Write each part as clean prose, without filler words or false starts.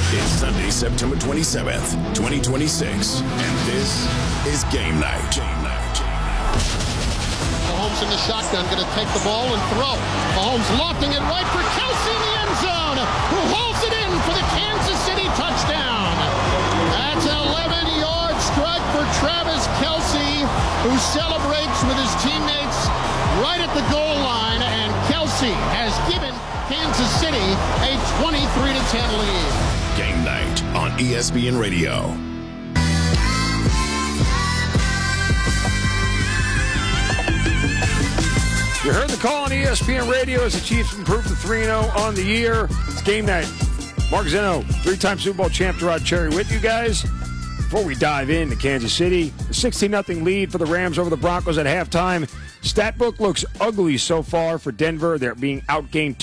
It's Sunday, September 27th, 2026, and this is Game Night. Mahomes in the shotgun, going to take the ball and throw. Mahomes lofting it right for Kelce in the end zone, who hauls it in for the Kansas City touchdown. That's an 11-yard strike for Travis Kelce, who celebrates with his teammates right at the goal line, and Kelce has given Kansas City a 23-10 lead. Game Night on ESPN Radio. You heard the call on ESPN Radio as the Chiefs improved to 3-0 on the year. It's Game Night. Mark Zeno, three-time Super Bowl champ Gerard Cherry with you guys. Before we dive into Kansas City, a 16-0 lead for the Rams over the Broncos at halftime. Stat book looks ugly so far for Denver. They're being outgained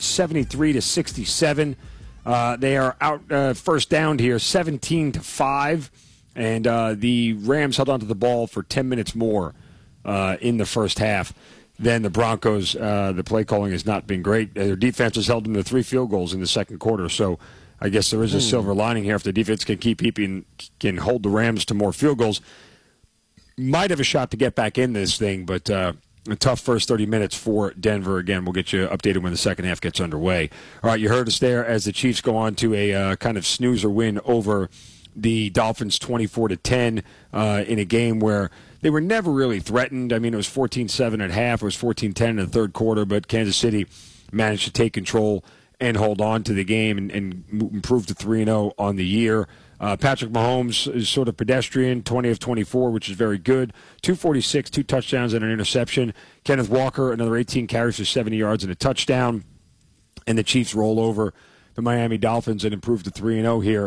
273-67. They are out first down here 17-5, and the Rams held onto the ball for 10 minutes more in the first half than the Broncos. The play calling has not been great. Their defense has held them to 3 field goals in the second quarter, so I guess there is a silver lining here. If the defense can can hold the Rams to more field goals, might have a shot to get back in this thing, but a tough first 30 minutes for Denver. Again, we'll get you updated when the second half gets underway. All right, you heard us there as the Chiefs go on to a kind of snoozer win over the Dolphins 24-10 in a game where they were never really threatened. I mean, it was 14-7 at half. It was 14-10 in the third quarter, but Kansas City managed to take control and hold on to the game and improve to 3-0 on the year. Patrick Mahomes is sort of pedestrian, 20 of 24, which is very good. 246, 2 touchdowns and an interception. Kenneth Walker, another 18 carries for 70 yards and a touchdown. And the Chiefs roll over the Miami Dolphins and improve to 3-0 here.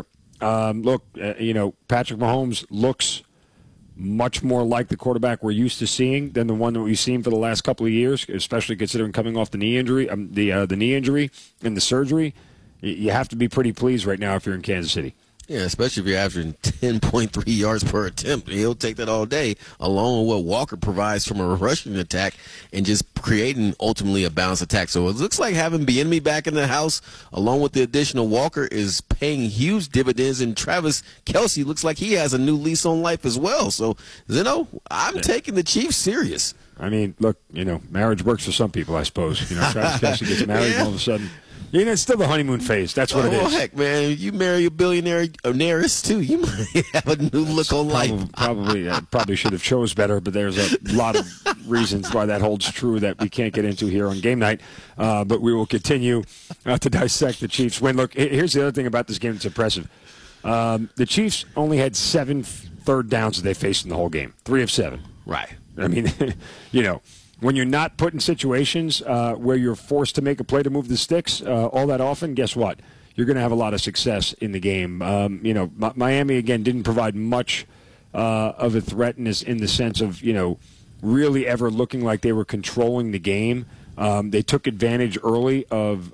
Patrick Mahomes looks much more like the quarterback we're used to seeing than the one that we've seen for the last couple of years, especially considering coming off the knee injury, the knee injury and the surgery. You have to be pretty pleased right now if you're in Kansas City. Yeah, especially if you're averaging 10.3 yards per attempt. He'll take that all day, along with what Walker provides from a rushing attack and just creating ultimately a balanced attack. So it looks like having Bieniemy back in the house, along with the additional Walker, is paying huge dividends. And Travis Kelce looks like he has a new lease on life as well. So, Zeno, I'm taking the Chiefs serious. I mean, look, marriage works for some people, I suppose. Travis Kelce gets married and all of a sudden. It's still the honeymoon phase. That's what it is. Oh, heck, man. You marry a billionaire heiress, too. You might have a new look on life. Probably should have chose better, but there's a lot of reasons why that holds true that we can't get into here on Game Night. But we will continue to dissect the Chiefs' win. Look, here's the other thing about this game that's impressive. The Chiefs only had 7 third downs that they faced in the whole game. 3 of 7. Right. I mean, when you're not put in situations where you're forced to make a play to move the sticks all that often, guess what? You're going to have a lot of success in the game. Miami, again, didn't provide much of a threat in the sense of, really ever looking like they were controlling the game. They took advantage early of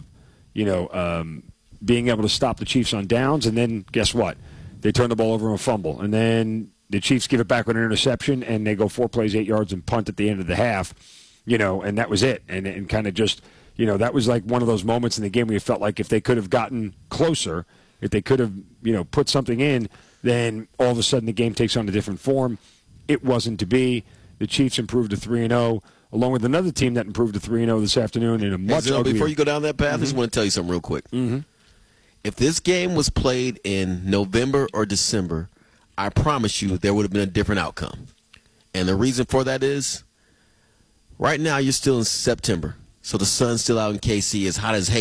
being able to stop the Chiefs on downs, and then guess what? They turned the ball over and fumble. And then the Chiefs give it back with an interception, and they go 4 plays, 8 yards, and punt at the end of the half, and that was it. And kind of just, that was like one of those moments in the game where you felt like if they could have gotten closer, if they could have, put something in, then all of a sudden the game takes on a different form. It wasn't to be. The Chiefs improved to 3-0, along with another team that improved to 3-0 this afternoon in a much uglier. Before you go down that path, I just want to tell you something real quick. Mm-hmm. If this game was played in November or December, I promise you there would have been a different outcome. And the reason for that is right now you're still in September. So the sun's still out in KC, as hot as